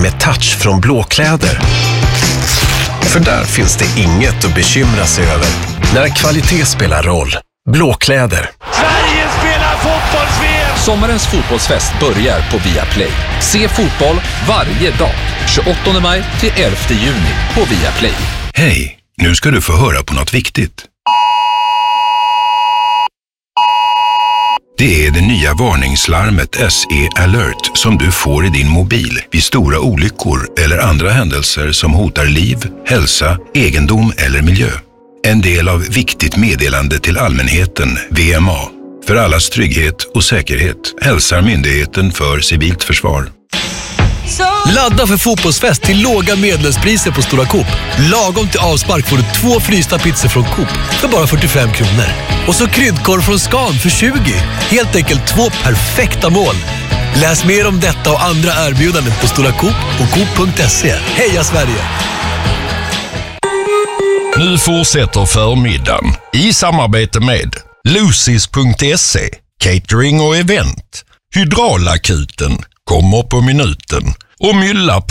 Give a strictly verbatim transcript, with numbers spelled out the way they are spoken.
med touch från Blåkläder. För där finns det inget att bekymra sig över när kvalitet spelar roll. Blåkläder. Sverige spelar fotbolls-V M! Sommarens fotbollsfest börjar på Viaplay. Se fotboll varje dag. tjugoåttonde maj till elfte juni på Viaplay. Hej, nu ska du få höra på något viktigt. Det är det nya varningslarmet S E Alert som du får i din mobil vid stora olyckor eller andra händelser som hotar liv, hälsa, egendom eller miljö. En del av viktigt meddelande till allmänheten, V M A. För allas trygghet och säkerhet hälsar Myndigheten för civilt försvar. Ladda för fotbollsfest till låga medlemspriser på Stora Coop. Lagom till avspark får du två frysta pizzor från Coop för bara fyrtiofem kronor. Och så kryddkorv från Scan för tjugo. Helt enkelt två perfekta mål. Läs mer om detta och andra erbjudanden på Stora Coop och coop punkt se. Heja Sverige! Nu fortsätter förmiddagen i samarbete med Lucis punkt se, catering och event, Hydraulakuten, kommer på minuten och Mylla.